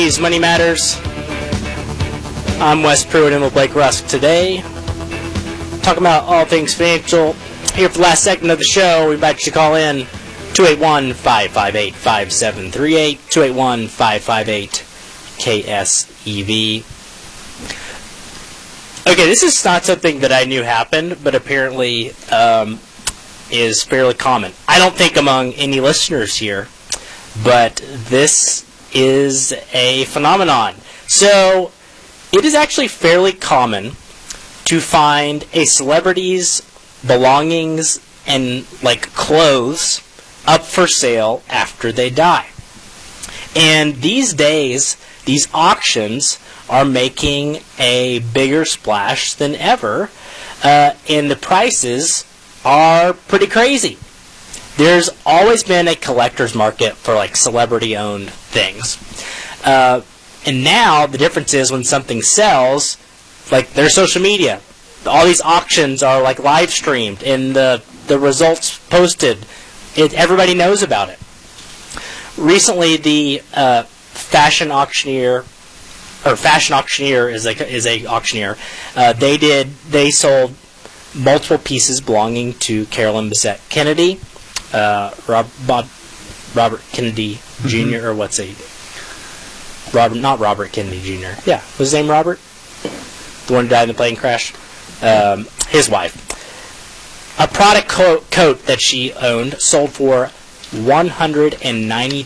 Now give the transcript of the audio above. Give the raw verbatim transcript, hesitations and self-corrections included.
Money Matters. I'm Wes Pruitt and with Blake Rusk today. Talking about all things financial. Here for the last segment of the show, we invite you to call in two eight one, five five eight, five seven three eight, two eight one, five five eight, K S E V. Okay, this is not something that I knew happened, but apparently um, is fairly common. I don't think among any listeners here, but this is a phenomenon. So, it is actually fairly common to find a celebrity's belongings and like clothes up for sale after they die. And these days, these auctions are making a bigger splash than ever, uh, and the prices are pretty crazy. There's always been a collector's market for like celebrity-owned things. Uh, and now the difference is when something sells, like their social media, all these auctions are like live streamed and the, the results posted. It, everybody knows about it. Recently, the uh, fashion auctioneer, or fashion auctioneer is a, is a auctioneer, uh, they did, they sold multiple pieces belonging to Carolyn Bessette Kennedy, uh, Rob, Bob, Robert Kennedy Junior Mm-hmm. or what's a Robert? Not Robert Kennedy Junior Yeah, was his name Robert? The one who died in the plane crash. Um, his wife. A product co- coat that she owned sold for one hundred ninety